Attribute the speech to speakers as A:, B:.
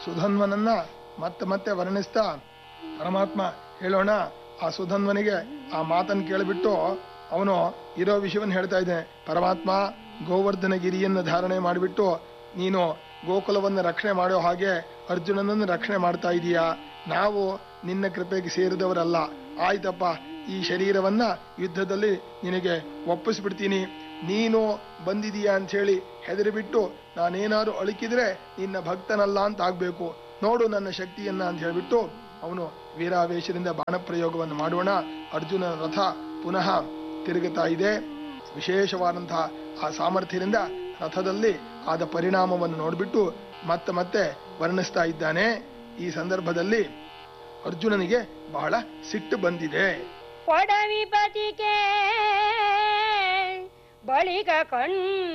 A: ಸುಧನ್ವನನ್ನ ಮತ್ತೆ ಮತ್ತೆ ವರ್ಣಿಸ್ತಾ ಪರಮಾತ್ಮ ಹೇಳೋಣ. ಆ ಸುಧನ್ವನಿಗೆ ಆ ಮಾತನ್ನು ಕೇಳಿಬಿಟ್ಟು ಅವನು ಇರೋ ವಿಷಯವನ್ನು ಹೇಳ್ತಾ ಇದ್ದಾನೆ. ಪರಮಾತ್ಮ, ಗೋವರ್ಧನ ಗಿರಿಯನ್ನು ಧಾರಣೆ ಮಾಡಿಬಿಟ್ಟು ನೀನು ಗೋಕುಲವನ್ನು ರಕ್ಷಣೆ ಮಾಡೋ ಹಾಗೆ ಅರ್ಜುನನನ್ನು ರಕ್ಷಣೆ ಮಾಡ್ತಾ ಇದೀಯಾ. ನಾವು ನಿನ್ನ ಕೃಪೆಗೆ ಸೇರಿದವರಲ್ಲ. ಆಯ್ತಪ್ಪ, ಈ ಶರೀರವನ್ನ ಯುದ್ಧದಲ್ಲಿ ನಿನಗೆ ಒಪ್ಪಿಸ್ಬಿಡ್ತೀನಿ. ನೀನು ಬಂದಿದೀಯಾ ಅಂತ ಹೇಳಿ ಹೆದರಿಬಿಟ್ಟು ನಾನೇನಾದ್ರು ಅಳುಕಿದ್ರೆ ನಿನ್ನ ಭಕ್ತನಲ್ಲ ಅಂತ ಆಗ್ಬೇಕು. ನೋಡು ನನ್ನ ಶಕ್ತಿಯನ್ನ ಅಂತ ಹೇಳ್ಬಿಟ್ಟು ಅವನು ವೀರಾವೇಶದಿಂದ ಬಾಣ ಪ್ರಯೋಗವನ್ನು ಮಾಡೋಣ. ಅರ್ಜುನನ ರಥ ಪುನಃ ತಿರುಗುತ್ತಾ ಇದೆ. ವಿಶೇಷವಾದಂತಹ ಆ ಸಾಮರ್ಥ್ಯದಿಂದ ರಥದಲ್ಲಿ ಆದ ಪರಿಣಾಮವನ್ನು ನೋಡ್ಬಿಟ್ಟು ಮತ್ತೆ ಮತ್ತೆ ವರ್ಣಿಸ್ತಾ ಇದ್ದಾನೆ. ಈ ಸಂದರ್ಭದಲ್ಲಿ ಅರ್ಜುನನಿಗೆ ಬಹಳ ಸಿಟ್ಟು ಬಂದಿದೆ.
B: ಕೊಡವಿ ಬದಿಗೆ ಬಳಿಕ